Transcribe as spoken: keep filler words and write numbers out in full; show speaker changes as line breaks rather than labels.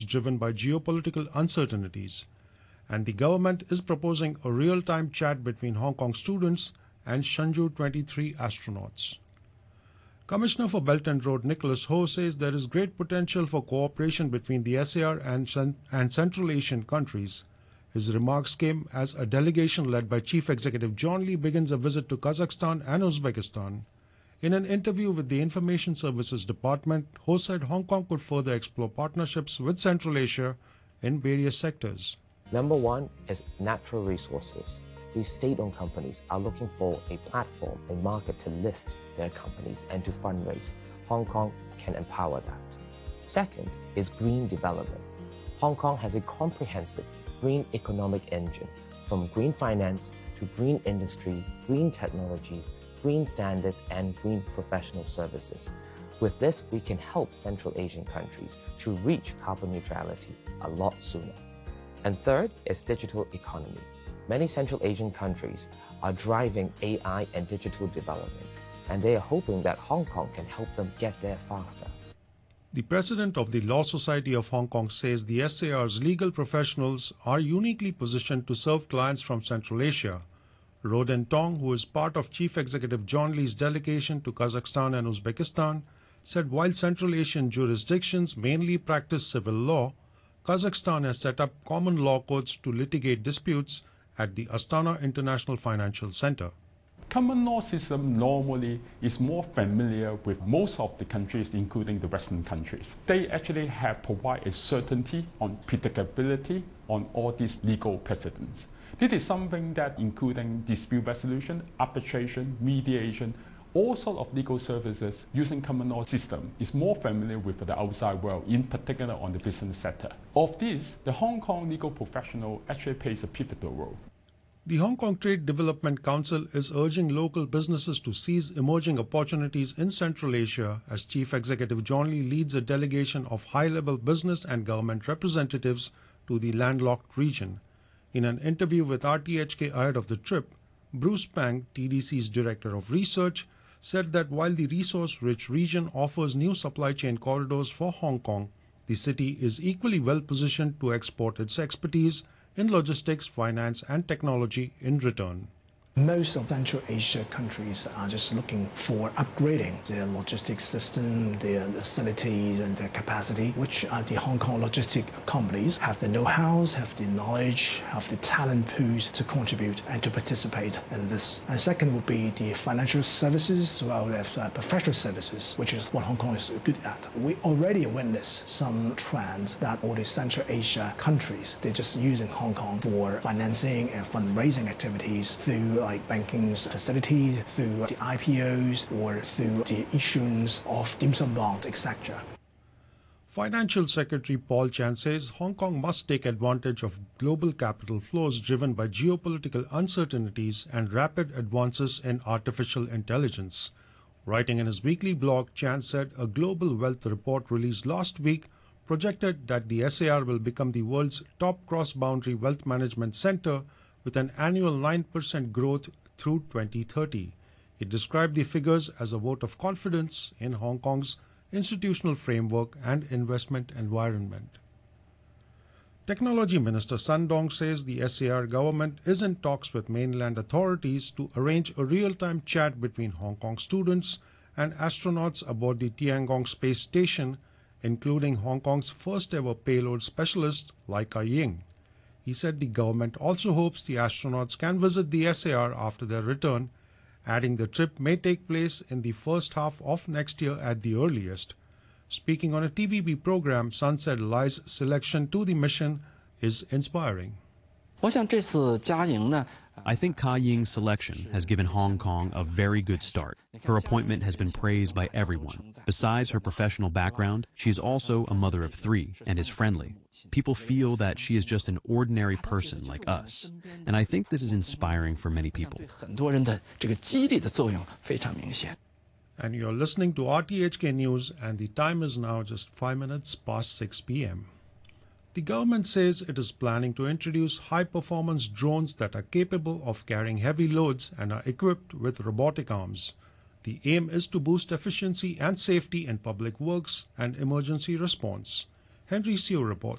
driven by geopolitical uncertainties, and the government is proposing a real-time chat between Hong Kong students and Shenzhou twenty-three astronauts. Commissioner for Belt and Road Nicholas Ho says there is great potential for cooperation between the S A R and, and Central Asian countries. His remarks came as a delegation led by Chief Executive John Lee begins a visit to Kazakhstan and Uzbekistan. In an interview with the Information Services Department, Ho said Hong Kong could further explore partnerships with Central Asia in various sectors.
Number one is natural resources. These state-owned companies are looking for a platform, a market to list their companies and to fundraise. Hong Kong can empower that. Second is green development. Hong Kong has a comprehensive green economic engine, from green finance to green industry, green technologies, green standards, and green professional services. With this, we can help Central Asian countries to reach carbon neutrality a lot sooner. And third is digital economy. Many Central Asian countries are driving A I and digital development, and they are hoping that Hong Kong can help them get there faster.
The president of the Law Society of Hong Kong says the S A R's legal professionals are uniquely positioned to serve clients from Central Asia. Roden Tong, who is part of Chief Executive John Lee's delegation to Kazakhstan and Uzbekistan, said while Central Asian jurisdictions mainly practice civil law, Kazakhstan has set up common law courts to litigate disputes at the Astana International Financial Center.
Common law system normally is more familiar with most of the countries, including the Western countries. They actually have provided a certainty on predictability on all these legal precedents. This is something that, including dispute resolution, arbitration, mediation, all sorts of legal services using common law system is more familiar with the outside world, in particular on the business sector. Of this, the Hong Kong legal professional actually plays a pivotal role.
The Hong Kong Trade Development Council is urging local businesses to seize emerging opportunities in Central Asia as Chief Executive John Lee leads a delegation of high-level business and government representatives to the landlocked region. In an interview with R T H K ahead of the trip, Bruce Pang, T D C's Director of Research, said that while the resource-rich region offers new supply chain corridors for Hong Kong, the city is equally well positioned to export its expertise in logistics, finance, and technology in return.
Most of Central Asia countries are just looking for upgrading their logistics system, their facilities and their capacity, which uh, the Hong Kong logistic companies have the know-how, have the knowledge, have the talent pools to contribute and to participate in this. And second would be the financial services as well as uh, professional services, which is what Hong Kong is good at. We already witnessed some trends that all the Central Asia countries, they're just using Hong Kong for financing and fundraising activities through like banking facilities, through the I P Os, or through the issuance of dim sum bonds, et cetera.
Financial Secretary Paul Chan says Hong Kong must take advantage of global capital flows driven by geopolitical uncertainties and rapid advances in artificial intelligence. Writing in his weekly blog, Chan said a global wealth report released last week projected that the S A R will become the world's top cross-boundary wealth management center with an annual nine percent growth through twenty thirty. It described the figures as a vote of confidence in Hong Kong's institutional framework and investment environment. Technology Minister Sun Dong says the S A R government is in talks with mainland authorities to arrange a real-time chat between Hong Kong students and astronauts aboard the Tiangong space station, including Hong Kong's first-ever payload specialist, Lai Ka-ying. He said the government also hopes the astronauts can visit the S A R after their return, adding the trip may take place in the first half of next year at the earliest. Speaking on a T V B program, Sun said Lai's selection to the mission is inspiring.
I think Ka-ying's selection has given Hong Kong a very good start. Her appointment has been praised by everyone. Besides her professional background, she is also a mother of three and is friendly. People feel that she is just an ordinary person like us. And I think this is inspiring for many people.
And you're listening to R T H K News, and the time is now just five minutes past six p m The government says it is planning to introduce high-performance drones that are capable of carrying heavy loads and are equipped with robotic arms. The aim is to boost efficiency and safety in public works and emergency response. Henry Seo reports.